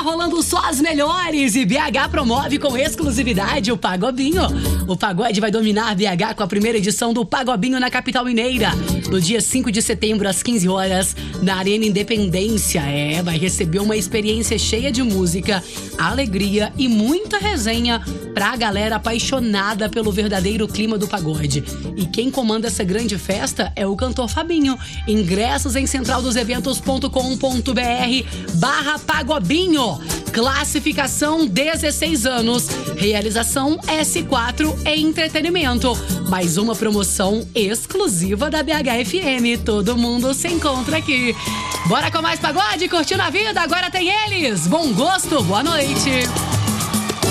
rolando só as melhores e BH promove com exclusividade o Pagodinho. O pagode vai dominar BH com a primeira edição do Pagodinho na capital mineira. No dia 5 de setembro, às 15 horas, na Arena Independência. Vai receber uma experiência cheia de música, alegria e muita resenha pra galera apaixonada pelo verdadeiro clima do pagode. E quem comanda essa grande festa é o cantor Fabinho. Ingressos em centraldoseventos.com.br/Pagodinho. Classificação 16 anos. Realização S4 Entretenimento. Mais uma promoção exclusiva da BHFM. Todo mundo se encontra aqui. Bora com mais pagode, curtindo a vida. Agora tem eles. Bom gosto, boa noite.